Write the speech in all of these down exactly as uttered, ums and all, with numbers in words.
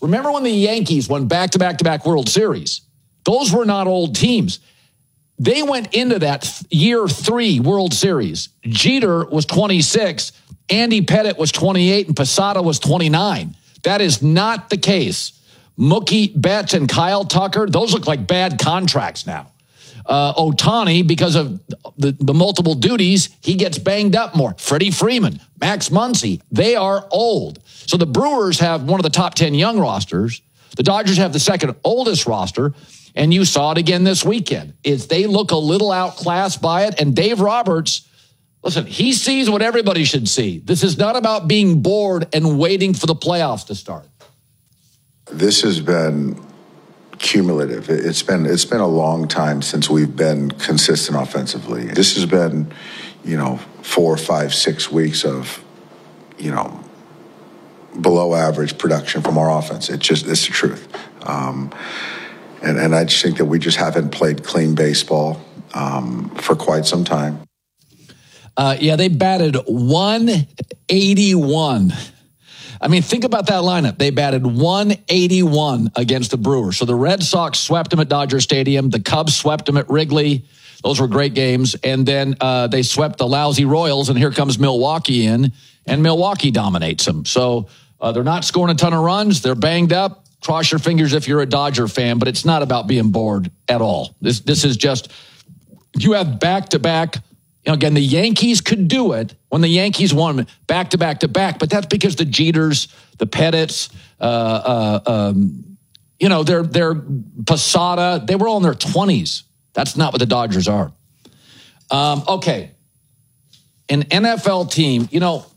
Remember when the Yankees won back-to-back-to-back World Series? Those were not old teams. They went into that th- year three World Series. Jeter was twenty-six, Andy Pettitte was twenty-eight, and Posada was twenty-nine. That is not the case. Mookie Betts and Kyle Tucker, those look like bad contracts now. Uh, Ohtani, because of the, the multiple duties, he gets banged up more. Freddie Freeman, Max Muncy, they are old. So the Brewers have one of the top ten young rosters. The Dodgers have the second oldest roster. And you saw it again this weekend. Is they look a little outclassed by it. And Dave Roberts, listen, he sees what everybody should see. This is not about being bored and waiting for the playoffs to start. This has been cumulative. It's been it's been a long time since we've been consistent offensively. This has been, you know, four, five, six weeks of, you know, below average production from our offense. It's just it's the truth. Um, And, and I just think that we just haven't played clean baseball um, for quite some time. Uh, yeah, they batted one eighty-one. I mean, think about that lineup. They batted one eighty-one against the Brewers. So the Red Sox swept them at Dodger Stadium. The Cubs swept them at Wrigley. Those were great games. And then uh, they swept the lousy Royals, and here comes Milwaukee in, and Milwaukee dominates them. So uh, they're not scoring a ton of runs. They're banged up. Cross your fingers if you're a Dodger fan, but it's not about being bored at all. This this is just, you have back-to-back. You know, again, the Yankees could do it when the Yankees won back-to-back-to-back, but that's because the Jeters, the Petitts, uh, uh, um, you know, they're, they're Posada, they were all in their twenties. That's not what the Dodgers are. Um, okay. An N F L team, you know,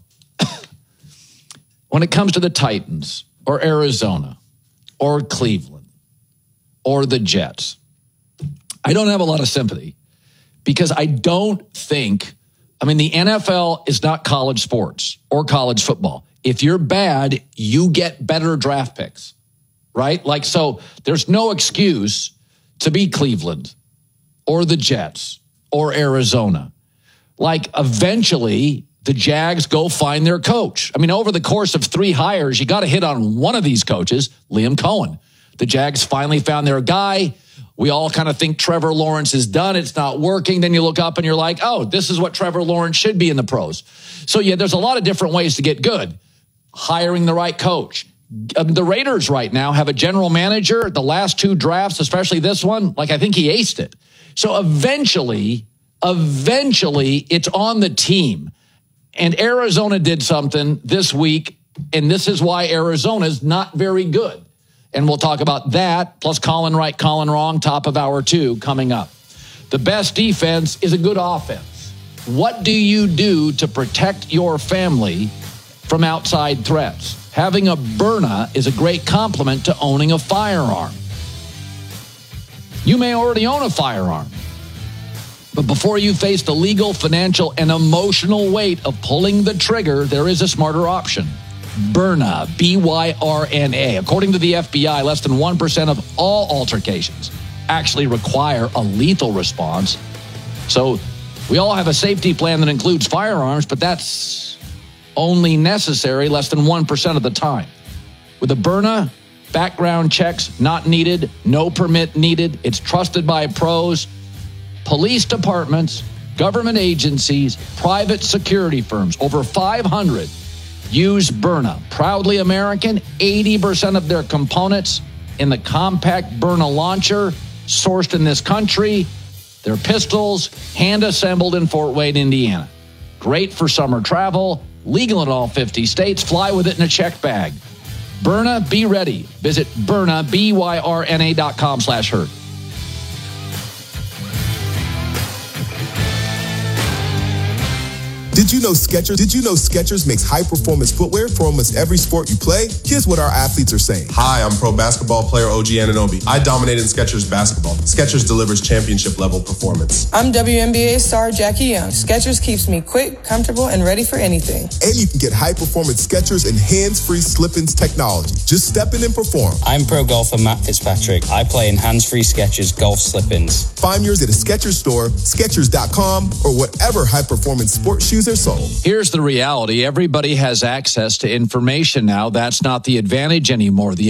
when it comes to the Titans or Arizona, or Cleveland, or the Jets, I don't have a lot of sympathy because I don't think, I mean, the N F L is not college sports or college football. If you're bad, you get better draft picks, right? Like, so there's no excuse to be Cleveland or the Jets or Arizona. Like, eventually, the Jags go find their coach. I mean, over the course of three hires, you got to hit on one of these coaches, Liam Cohen. The Jags finally found their guy. We all kind of think Trevor Lawrence is done. It's not working. Then you look up and you're like, oh, this is what Trevor Lawrence should be in the pros. So, yeah, there's a lot of different ways to get good. Hiring the right coach. Um, the Raiders right now have a general manager. The last two drafts, especially this one, like I think he aced it. So eventually, eventually, it's on the team. And Arizona did something this week, and this is why Arizona is not very good. And we'll talk about that, plus Colin right, Colin wrong, top of hour two coming up. The best defense is a good offense. What do you do to protect your family from outside threats? Having a Byrna is a great complement to owning a firearm. You may already own a firearm. But before you face the legal, financial, and emotional weight of pulling the trigger, there is a smarter option. Byrna, B Y R N A. According to the F B I, less than one percent of all altercations actually require a lethal response. So we all have a safety plan that includes firearms, but that's only necessary less than one percent of the time. With a Byrna, background checks not needed, no permit needed. It's trusted by pros. Police departments, government agencies, private security firms, over five hundred use Byrna. Proudly American, eighty percent of their components in the compact Byrna launcher, sourced in this country. Their pistols, hand-assembled in Fort Wayne, Indiana. Great for summer travel, legal in all fifty states. Fly with it in a check bag. Byrna, be ready. Visit Byrna, B Y R N A dot com slash hurt. Did you know Skechers? Did you know Skechers makes high-performance footwear for almost every sport you play? Here's what our athletes are saying. Hi, I'm pro basketball player O G Anunoby. I dominate in Skechers basketball. Skechers delivers championship-level performance. I'm W N B A star Jackie Young. Skechers keeps me quick, comfortable, and ready for anything. And you can get high-performance Skechers and hands-free slip-ins technology. Just step in and perform. I'm pro golfer Matt Fitzpatrick. I play in hands-free Skechers golf slip-ins. Find yours at a Skechers store, Skechers dot com, or whatever high-performance sports shoes are sold. Here's the reality. Everybody has access to information now. That's not the advantage anymore. The